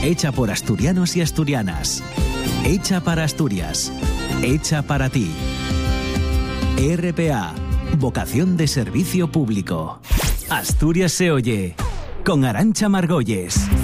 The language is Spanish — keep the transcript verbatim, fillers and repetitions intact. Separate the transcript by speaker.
Speaker 1: Hecha por asturianos y asturianas. Hecha para Asturias. Hecha para ti. R P A. Vocación de servicio público. Asturias se oye. Con Arantxa Margolles.